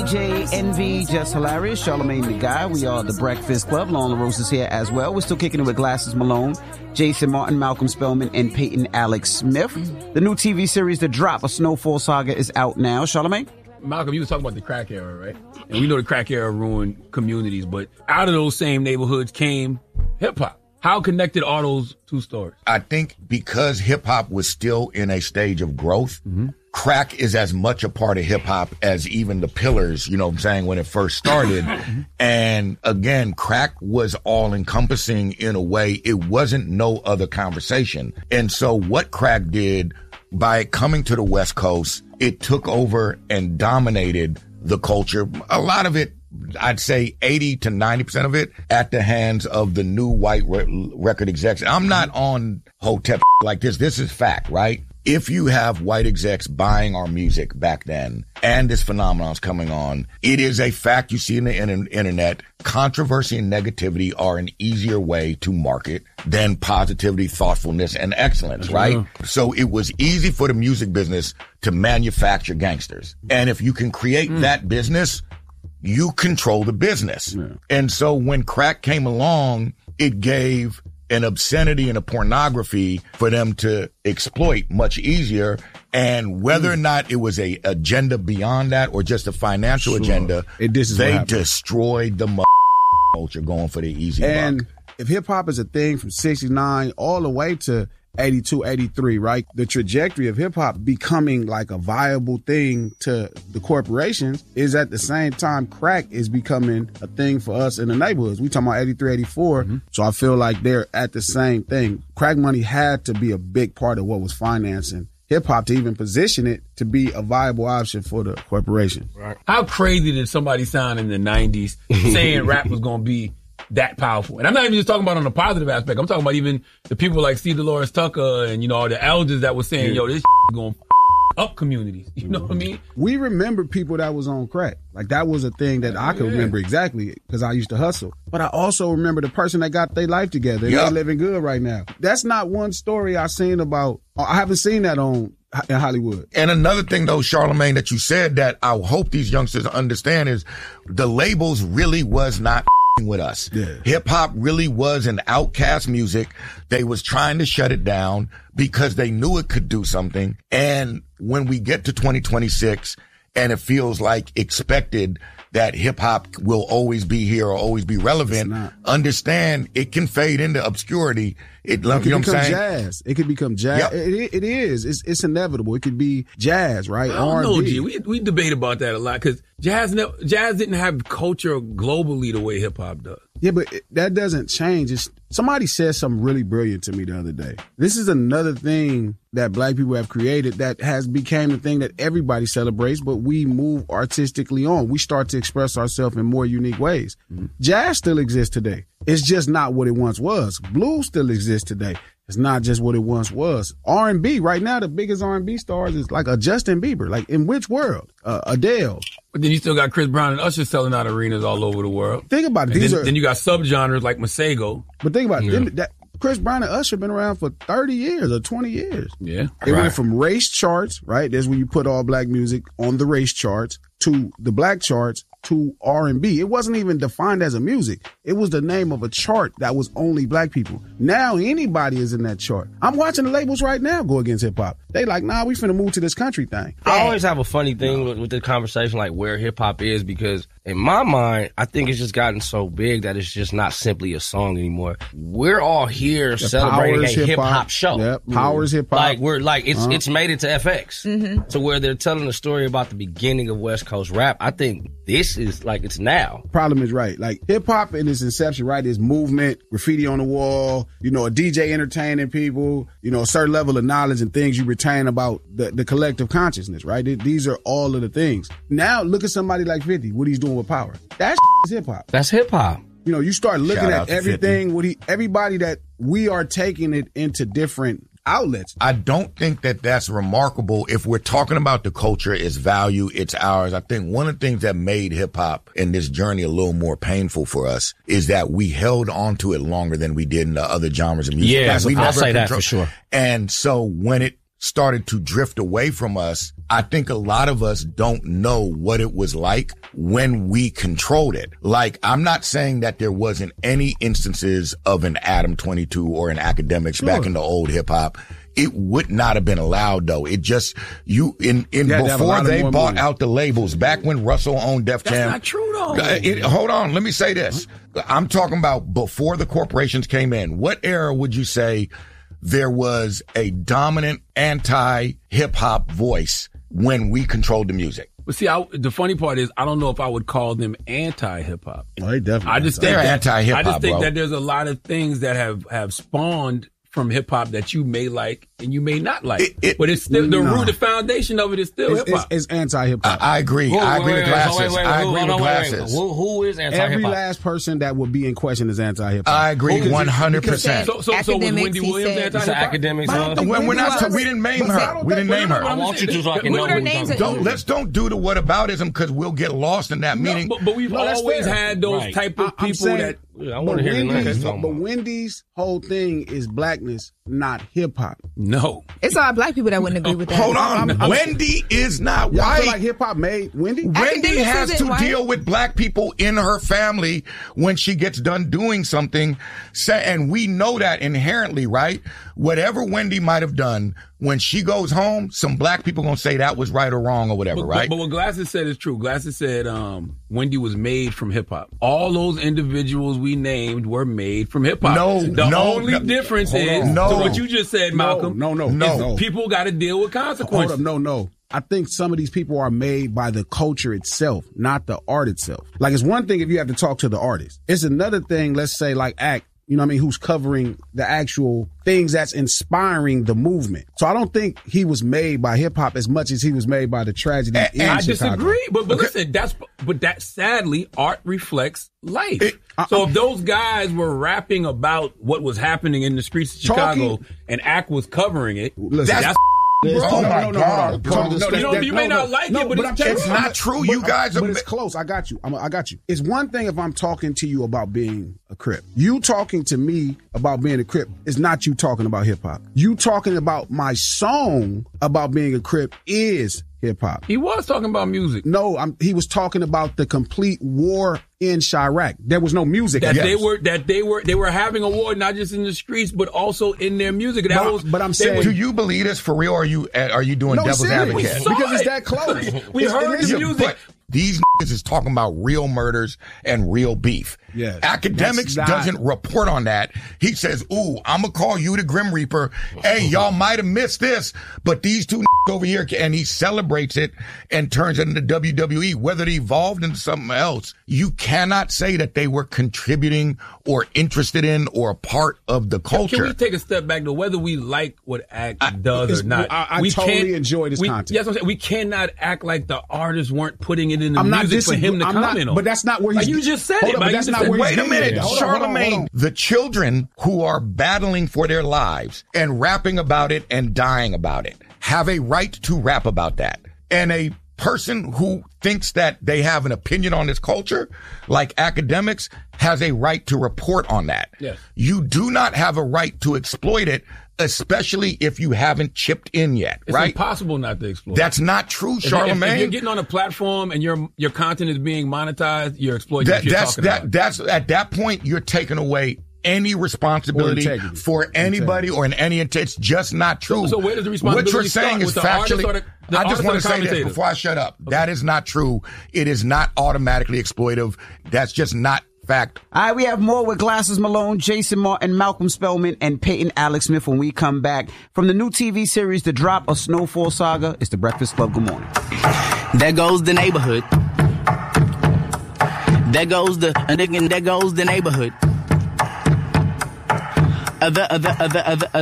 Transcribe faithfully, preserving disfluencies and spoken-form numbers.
J, Envy, Just Hilarious, Charlamagne the Guy. We are the Breakfast Club. Lauren LaRose is here as well. We're still kicking it with Glasses Malone, Jason Martin, Malcolm Spellman, and Peyton Alex Smith. The new T V series, The Drop, A Snowfall Saga, is out now. Charlamagne? Malcolm, you was talking about the crack era, right? And we know the crack era ruined communities, but out of those same neighborhoods came hip-hop. How connected are those two stories? I think because hip-hop was still in a stage of growth, mm-hmm. crack is as much a part of hip-hop as even the Pillars, you know what I'm saying, when it first started. And again, crack was all-encompassing in a way. It wasn't no other conversation. And so what crack did, by coming to the West Coast, it took over and dominated the culture. A lot of it, I'd say eighty to ninety percent of it at the hands of the new white re- record execs. I'm not on Hotep like this. This is fact, right? If you have white execs buying our music back then and this phenomenon's coming on, it is a fact you see in the in- internet. Controversy and negativity are an easier way to market than positivity, thoughtfulness, and excellence, right? Yeah. So it was easy for the music business to manufacture gangsters. And if you can create mm. that business, you control the business. Yeah. And so when crack came along, it gave an obscenity and a pornography for them to exploit much easier. And whether mm. or not it was a agenda beyond that or just a financial sure. agenda, it, this is they destroyed the m- culture going for the easy and buck. If hip hop is a thing from sixty-nine all the way to eighty-two, eighty-three, right? The trajectory of hip hop becoming like a viable thing to the corporations is at the same time crack is becoming a thing for us in the neighborhoods. We talking about eighty-three, eighty-four. Mm-hmm. So I feel like they're at the same thing. Crack money had to be a big part of what was financing hip hop to even position it to be a viable option for the corporation. Right. How crazy did somebody sound in the nineties saying rap was going to be that powerful? And I'm not even just talking about on the positive aspect. I'm talking about even the people like C. Dolores Tucker and, you know, the elders that were saying, yo, this is going to up communities. You know what I mean? We remember people that was on crack. Like, that was a thing that I could yeah. remember exactly because I used to hustle. But I also remember the person that got their life together and yep. they're living good right now. That's not one story I've seen about. I haven't seen that on in Hollywood. And another thing, though, Charlamagne, that you said that I hope these youngsters understand is the labels really was not with us. Yeah. Hip hop really was an outcast music. They was trying to shut it down because they knew it could do something. And when we get to twenty twenty-six and it feels like expected that hip hop will always be here or always be relevant, understand it can fade into obscurity. It, it you know can what I'm become saying? Jazz. It could become jazz. Yep. It, it is. It's, it's inevitable. It could be jazz, right? I don't know, G. We, we debate about that a lot because jazz, ne- jazz didn't have culture globally the way hip hop does. Yeah, but it, that doesn't change. It's, somebody said something really brilliant to me the other day. This is another thing that black people have created that has became the thing that everybody celebrates, but we move artistically on. We start to express ourselves in more unique ways. Mm-hmm. Jazz still exists today. It's just not what it once was. Blues still exists today. It's not just what it once was. R and B, right now, the biggest R and B stars is like a Justin Bieber. Like, in which world? Uh, Adele. But then you still got Chris Brown and Usher selling out arenas all over the world. Think about it. And These then, are, then you got subgenres like Masego. But think about it. Yeah. Them, that, Chris Brown and Usher been around for thirty years or twenty years. Yeah. It right. went from race charts, right? That's when you put all black music on the race charts, to the black charts, to R and B. It wasn't even defined as a music. It was the name of a chart that was only black people. Now anybody is in that chart. I'm watching the labels right now go against hip hop. They like, nah, we finna move to this country thing. I always have a funny thing with, with the conversation, like where hip hop is, because in my mind, I think it's just gotten so big that it's just not simply a song anymore. We're all here the celebrating a hip hop show. Yep. Power's hip hop. Like we're like it's uh-huh. it's made it to F X, mm-hmm. to where they're telling a story about the beginning of West Coast rap. I think this is like it's now. Problem is right. Like hip hop in its inception, right, is movement, graffiti on the wall, you know, a D J entertaining people, you know, a certain level of knowledge and things you retain about the, the collective consciousness, right? These are all of the things. Now look at somebody like fifty, what he's doing with Power. That is hip hop. That's hip hop. You know, you start looking Shout at everything, what he, everybody that we are taking it into different outlets. I don't think that that's remarkable. If we're talking about the culture, its value, it's ours. I think one of the things that made hip hop in this journey a little more painful for us is that we held on to it longer than we did in the other genres of music. Yeah, we I'll never say that control- for sure. And so when it started to drift away from us, I think a lot of us don't know what it was like when we controlled it. Like, I'm not saying that there wasn't any instances of an Adam twenty-two or an Academics sure. back in the old hip hop. It would not have been allowed though. It just, you, in, in, before they bought money. out the labels, back when Russell owned Def Jam. That's not true though. It, hold on. Let me say this. I'm talking about before the corporations came in. What era would you say there was a dominant anti-hip hop voice when we controlled the music? But see, I, the funny part is, I don't know if I would call them anti-hip hop. Oh, they definitely. I just they're think anti-hip hop. I just think bro. that there's a lot of things that have, have spawned from hip hop that you may like and you may not like. It, it, but it's still the nah. root, the foundation of it is still hip hop. It's, it's anti-hip hop. I, I agree. Who, I agree wait, with wait, glasses. Wait, wait, wait, I who, agree no, with wait, wait, glasses. who, who is anti-hip hop? Every last person that would be in question is anti-hip hop. I agree one hundred percent. So, so, so was Wendy Williams anti-hip hop? Academics. When we're not, t- we didn't name her. We didn't name her. I want you to so I can know who names Don't let's don't do the whataboutism because we'll get lost in that meaning. No, but, but we've No, that's always fair. had those Right. type of I- I'm people saying- that. Yeah, I want to hear the Wendy's, names. but Wendy's whole thing is blackness, not hip hop. No. It's all black people that wouldn't agree with that. Hold on, I'm- I'm- Wendy is not Y'all white. feel like hip hop made Wendy? Wendy Academics has isn't to white. deal with black people in her family when she gets done doing something. And we know that inherently, right? Whatever Wendy might have done, when she goes home, some black people gonna say that was right or wrong or whatever, But, right? but, but what Glasses said is true. Glasses said um, Wendy was made from hip hop. All those individuals we named were made from hip hop. No, the no, only no, difference hold is on. No. to what you just said, Malcolm. No, no, is no, no. People got to deal with Hold consequences. up, no, no. I think some of these people are made by the culture itself, not the art itself. Like, it's one thing if you have to talk to the artist. It's another thing, let's say, like Act, you know what I mean, who's covering the actual things that's inspiring the movement. So I don't think he was made by hip hop as much as he was made by the tragedy And- in and I Chicago. disagree, but, but listen, that's but that sadly art reflects life. It- so if those guys were rapping about what was happening in the streets of Chicago Talking- and Act was covering it, Listen, that's, Bro, no, oh no, my no, no, God. no, no, no, No, that's- you know, that- you may not like it, but it's I'm true. telling It's you, not I'm- true. but- You guys are- But it's close. I got you. I'm, I got you. It's one thing if I'm talking to you about being a Crip. You talking to me about being a Crip is not you talking about hip hop. You talking about my song about being a Crip is hip hop. he was talking about music. No, I'm, he was talking about the complete war in Chirac. There was no music. That Yes. they were that they were they were having a war not just in the streets but also in their music. That But- was, but I'm they saying- were- Do you believe this for real, or are you are you doing No, devil's serious. advocate? saw Because it's it. that close. We It's- heard listen, the music. But these niggas is talking about real murders and real beef. Yes. Academics That's not- doesn't report on that. He says, ooh, I'm going to call you the Grim Reaper. Hey, y'all might have missed this, but these two over here, and he celebrates it and turns it into W W E. Whether it evolved into something else, you cannot say that they were contributing or interested in or a part of the culture. Can we take a step back to whether we like what Act does it's- or not? I- I we totally can't- enjoy this we, content. Yes, I'm saying we cannot act like the artists weren't putting it in the I'm not music for disagre- him to I'm comment not- on. but that's not where he's- Like you just said Hold it. on, Like but that's you not just where said- he's Wait a getting minute, it. Hold on, hold on, hold Charlemagne. on. The children who are battling for their lives and rapping about it and dying about it have a right to rap about that. And a person who thinks that they have an opinion on this culture, like Academics, has a right to report on that. Yes. You do not have a right to exploit it, especially if you haven't chipped in yet, It's right? impossible not to exploit. That's not true, If- if- Charlemagne. If, you're getting on a platform and your your content is being monetized, you're exploiting That, what you're that's talking that. about. That's at that point you're taking away any responsibility Or integrity. for anybody or in any. It's just not true. So- so where does the responsibility What you're saying start? is With the artist factually. or the- the I just artist want or to the say this commentator? before I shut up. That is not true. It is not automatically exploitive. That's just not fact. All right, we have more with Glasses Malone, Jason Martin, Malcolm Spellman, and Peyton Alex Smith when we come back. From the new T V series, The Drop, A Snowfall Saga, it's The Breakfast Club. Good morning. There goes the neighborhood. There goes the, and there goes the neighborhood. Other, other, other, other,